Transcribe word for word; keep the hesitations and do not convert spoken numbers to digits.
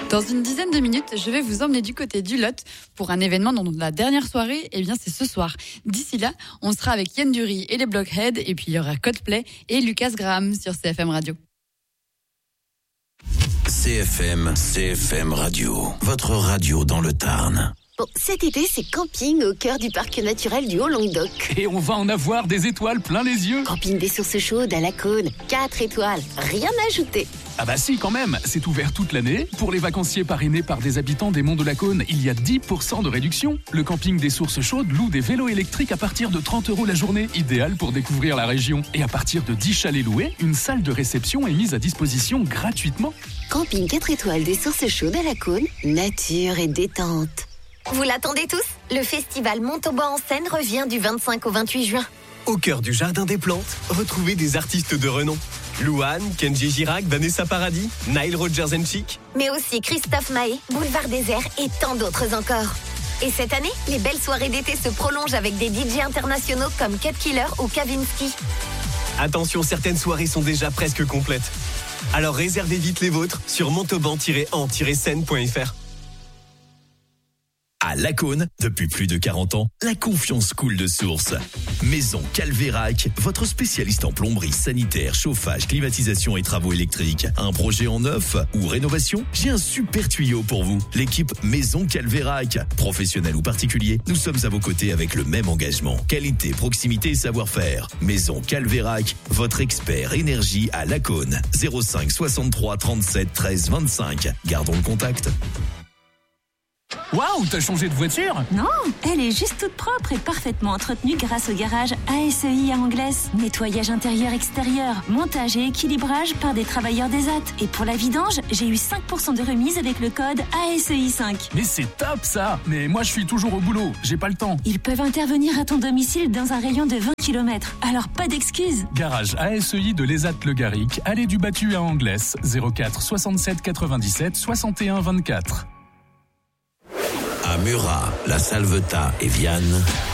Dans une dizaine de minutes, je vais vous emmener du côté du Lot pour un événement dont la dernière soirée, eh bien, c'est ce soir. D'ici là, on sera avec Yann Dury et les Blockheads, et puis il y aura Coldplay et Lucas Graham sur C F M Radio. C F M, C F M Radio, votre radio dans le Tarn. Bon, cet été, c'est camping au cœur du parc naturel du Haut-Languedoc. Et on va en avoir des étoiles plein les yeux. Camping des sources chaudes à la Cône, quatre étoiles, rien à ajouter. Ah bah si, quand même, c'est ouvert toute l'année. Pour les vacanciers parrainés par des habitants des Monts de la Cône, il y a dix pour cent de réduction. Le camping des sources chaudes loue des vélos électriques à partir de trente euros la journée, idéal pour découvrir la région. Et à partir de dix chalets loués, une salle de réception est mise à disposition gratuitement. Camping quatre étoiles des sources chaudes à la Cône, nature et détente. Vous l'attendez tous ? Le festival Montauban en scène revient du vingt-cinq au vingt-huit juin. Au cœur du Jardin des Plantes, retrouvez des artistes de renom. Louane, Kenji Girac, Vanessa Paradis, Nile Rodgers and Chic. Mais aussi Christophe Maé, Boulevard Désert et tant d'autres encore. Et cette année, les belles soirées d'été se prolongent avec des D J internationaux comme Cut Killer ou Kavinsky. Attention, certaines soirées sont déjà presque complètes. Alors réservez vite les vôtres sur montauban tiret en tiret scène point f r. À Lacaune, depuis plus de quarante ans, la confiance coule de source. Maison Calvérac, votre spécialiste en plomberie, sanitaire, chauffage, climatisation et travaux électriques. Un projet en neuf ou rénovation ? J'ai un super tuyau pour vous. L'équipe Maison Calvérac. Professionnel ou particulier, nous sommes à vos côtés avec le même engagement. Qualité, proximité et savoir-faire. Maison Calvérac, votre expert énergie à Lacaune. zéro cinq soixante-trois trente-sept treize vingt-cinq. Gardons le contact. Waouh, t'as changé de voiture ? Non, elle est juste toute propre et parfaitement entretenue grâce au garage A S E I à Anglaise. Nettoyage intérieur-extérieur, montage et équilibrage par des travailleurs des A T. Et pour la vidange, j'ai eu cinq pour cent de remise avec le code A S E I cinq. Mais c'est top ça ! Mais moi je suis toujours au boulot, j'ai pas le temps. Ils peuvent intervenir à ton domicile dans un rayon de vingt kilomètres, alors pas d'excuses. Garage A S E I de l'E S A T Le Garric, allée du Battu à Anglaise, zéro quatre soixante-sept quatre-vingt-dix-sept soixante et un vingt-quatre. À Murat, La Salvetat et Vianne,